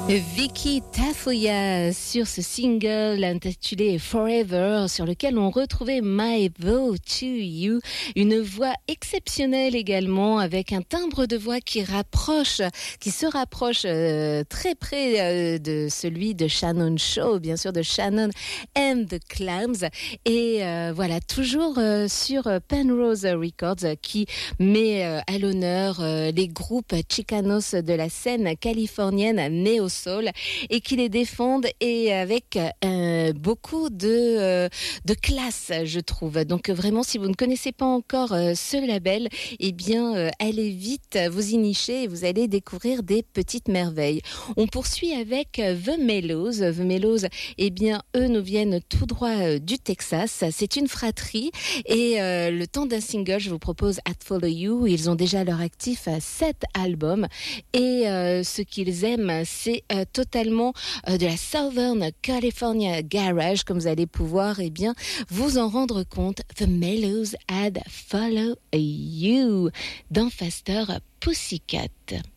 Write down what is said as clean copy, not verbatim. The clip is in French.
Vicky Tafoya sur ce single intitulé Forever, sur lequel on retrouvait My Vow to You, une voix exceptionnelle également, avec un timbre de voix qui se rapproche très près de celui de Shannon Shaw, bien sûr, de Shannon and the Clams. Et voilà, toujours sur Penrose Records, qui met à l'honneur les groupes chicanos de la scène californienne néo-soul et qui les défendent, et avec beaucoup de classe, je trouve. Donc vraiment, si vous ne connaissez pas encore ce label, eh bien allez vite vous y nicher et vous allez découvrir des petites merveilles. On poursuit avec The Mellows. The Mellows, eh bien eux nous viennent tout droit du Texas. C'est une fratrie, et le temps d'un single, je vous propose At Follow You. Ils ont déjà à leur actif 7 albums, et ce qu'ils aiment, c'est totalement de la Southern California Garage, comme vous allez pouvoir vous en rendre compte. The Mellows had Follow You dans Faster Pussycat.